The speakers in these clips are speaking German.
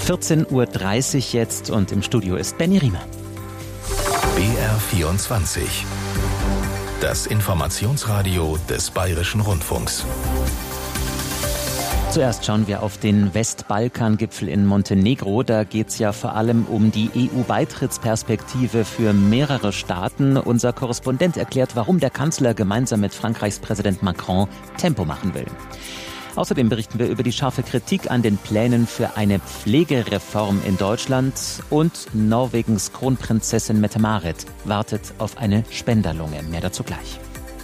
14:30 Uhr jetzt und im Studio ist Benny Riemer. BR24. Das Informationsradio des Bayerischen Rundfunks. Zuerst schauen wir auf den Westbalkan-Gipfel in Montenegro. Da geht es ja vor allem um die EU-Beitrittsperspektive für mehrere Staaten. Unser Korrespondent erklärt, warum der Kanzler gemeinsam mit Frankreichs Präsident Macron Tempo machen will. Außerdem berichten wir über die scharfe Kritik an den Plänen für eine Pflegereform in Deutschland. Und Norwegens Kronprinzessin Mette-Marit wartet auf eine Spenderlunge. Mehr dazu gleich.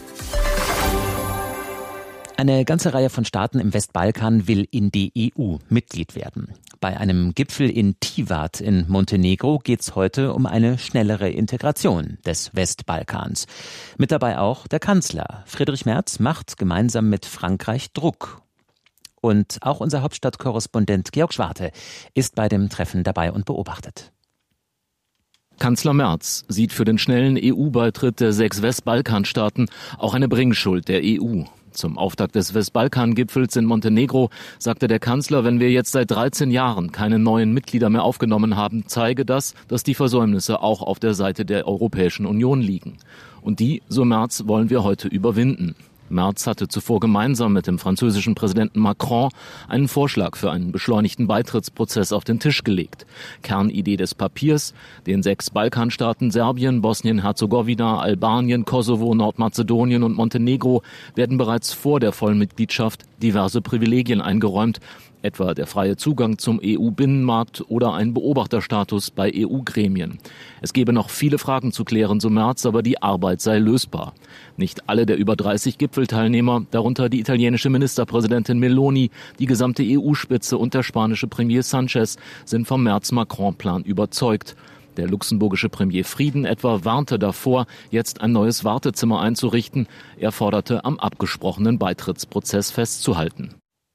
Eine ganze Reihe von Staaten im Westbalkan will in die EU Mitglied werden. Bei einem Gipfel in Tivat in Montenegro geht es heute um eine schnellere Integration des Westbalkans. Mit dabei auch der Kanzler. Friedrich Merz macht gemeinsam mit Frankreich Druck. Und auch unser Hauptstadtkorrespondent Georg Schwarte ist bei dem Treffen dabei und beobachtet. Kanzler Merz sieht für den schnellen EU-Beitritt der 6 Westbalkanstaaten auch eine Bringschuld der EU. Zum Auftakt des Westbalkan-Gipfels in Montenegro sagte der Kanzler, wenn wir jetzt seit 13 Jahren keine neuen Mitglieder mehr aufgenommen haben, zeige das, dass die Versäumnisse auch auf der Seite der Europäischen Union liegen. Und die, so Merz, wollen wir heute überwinden. Merz hatte zuvor gemeinsam mit dem französischen Präsidenten Macron einen Vorschlag für einen beschleunigten Beitrittsprozess auf den Tisch gelegt. Kernidee des Papiers: den 6 Balkanstaaten Serbien, Bosnien-Herzegowina, Albanien, Kosovo, Nordmazedonien und Montenegro werden bereits vor der Vollmitgliedschaft diverse Privilegien eingeräumt, etwa der freie Zugang zum EU-Binnenmarkt oder ein Beobachterstatus bei EU-Gremien. Es gebe noch viele Fragen zu klären, so Merz, aber die Arbeit sei lösbar. Nicht alle der über 30 Gipfelteilnehmer, darunter die italienische Ministerpräsidentin Meloni, die gesamte EU-Spitze und der spanische Premier Sanchez, sind vom Merz-Macron-Plan überzeugt. Der luxemburgische Premier Frieden etwa warnte davor, jetzt ein neues Wartezimmer einzurichten. Er forderte, am abgesprochenen Beitrittsprozess festzuhalten.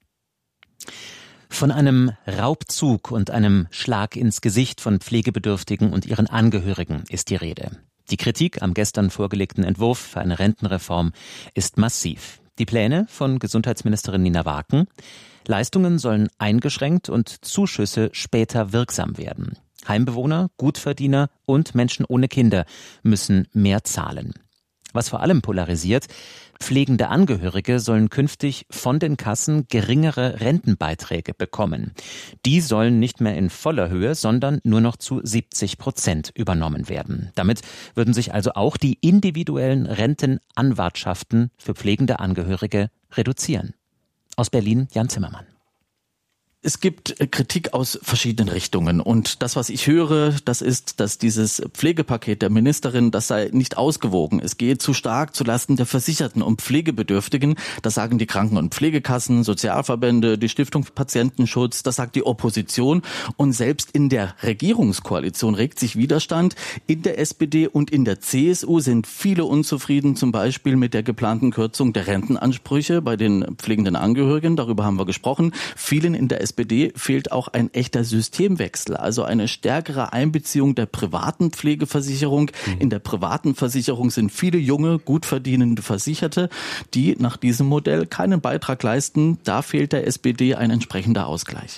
Von einem Raubzug und einem Schlag ins Gesicht von Pflegebedürftigen und ihren Angehörigen ist die Rede. Die Kritik am gestern vorgelegten Entwurf für eine Rentenreform ist massiv. Die Pläne von Gesundheitsministerin Nina Waken: Leistungen sollen eingeschränkt und Zuschüsse später wirksam werden. Heimbewohner, Gutverdiener und Menschen ohne Kinder müssen mehr zahlen. Was vor allem polarisiert: pflegende Angehörige sollen künftig von den Kassen geringere Rentenbeiträge bekommen. Die sollen nicht mehr in voller Höhe, sondern nur noch zu 70% übernommen werden. Damit würden sich also auch die individuellen Rentenanwartschaften für pflegende Angehörige reduzieren. Aus Berlin Jan Zimmermann. Es gibt Kritik aus verschiedenen Richtungen und das, was ich höre, das ist, dass dieses Pflegepaket der Ministerin, das sei nicht ausgewogen. Es gehe zu stark zulasten der Versicherten und Pflegebedürftigen. Das sagen die Kranken- und Pflegekassen, Sozialverbände, die Stiftung Patientenschutz, das sagt die Opposition. Und selbst in der Regierungskoalition regt sich Widerstand. In der SPD und in der CSU sind viele unzufrieden, zum Beispiel mit der geplanten Kürzung der Rentenansprüche bei den pflegenden Angehörigen. Darüber haben wir gesprochen. Vielen in der SPD fehlt auch ein echter Systemwechsel, also eine stärkere Einbeziehung der privaten Pflegeversicherung. In der privaten Versicherung sind viele junge, gut verdienende Versicherte, die nach diesem Modell keinen Beitrag leisten. Da fehlt der SPD ein entsprechender Ausgleich.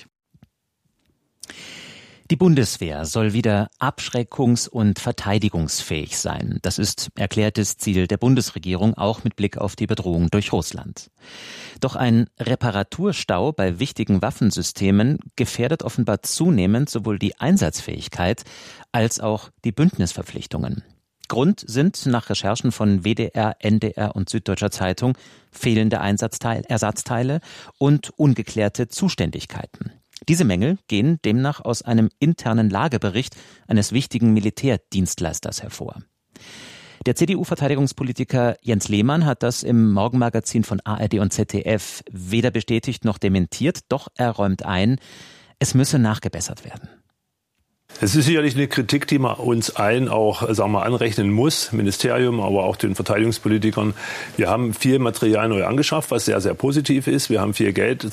Die Bundeswehr soll wieder abschreckungs- und verteidigungsfähig sein. Das ist erklärtes Ziel der Bundesregierung, auch mit Blick auf die Bedrohung durch Russland. Doch ein Reparaturstau bei wichtigen Waffensystemen gefährdet offenbar zunehmend sowohl die Einsatzfähigkeit als auch die Bündnisverpflichtungen. Grund sind nach Recherchen von WDR, NDR und Süddeutscher Zeitung fehlende Ersatzteile und ungeklärte Zuständigkeiten. Diese Mängel gehen demnach aus einem internen Lagebericht eines wichtigen Militärdienstleisters hervor. Der CDU-Verteidigungspolitiker Jens Lehmann hat das im Morgenmagazin von ARD und ZDF weder bestätigt noch dementiert, doch er räumt ein, es müsse nachgebessert werden. Es ist sicherlich eine Kritik, die man uns allen auch, anrechnen muss, Ministerium, aber auch den Verteidigungspolitikern. Wir haben viel Material neu angeschafft, was sehr, sehr positiv ist. Wir haben viel Geld